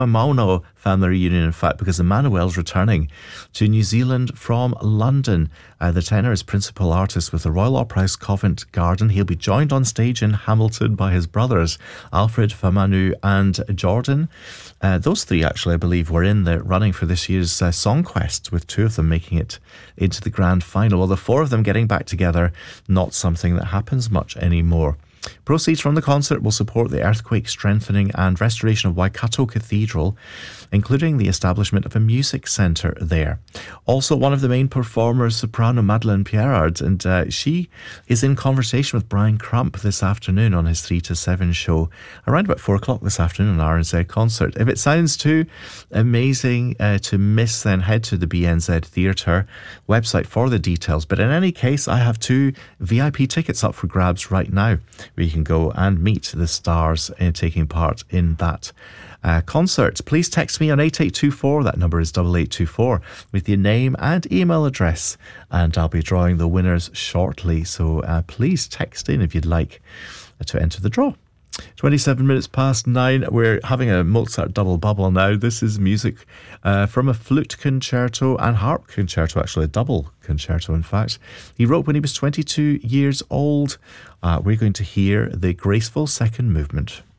Mauna family reunion, in fact, because Emmanuel's returning to New Zealand from London. The tenor is principal artist with the Royal Opera House Covent Garden. He'll be joined on stage in Hamilton by his brothers, Alfred, Famanu and Jordan. Those three, actually, I believe, were in the running for this year's Song Quest, with two of them making it into the grand final. Well, the four of them getting back together, not something that happens much anymore. Proceeds from the concert will support the earthquake strengthening and restoration of Waikato Cathedral, including the establishment of a music centre there. Also, one of the main performers, soprano Madeleine Pierrard, and she is in conversation with Brian Crump this afternoon on his 3 to 7 show, around about 4 o'clock this afternoon on RNZ Concert. If it sounds too amazing to miss, then head to the BNZ Theatre website for the details. But in any case, I have 2 VIP tickets up for grabs right now, where you can go and meet the stars taking part in that concert. Please text me on 8824, that number is 8824, with your name and email address, and I'll be drawing the winners shortly. So please text in if you'd like to enter the draw. 27 minutes past 9. We're having a Mozart double bubble now. This is music from a flute concerto and harp concerto, actually a double concerto in fact. He wrote when he was 22 years old. We're going to hear the graceful second movement.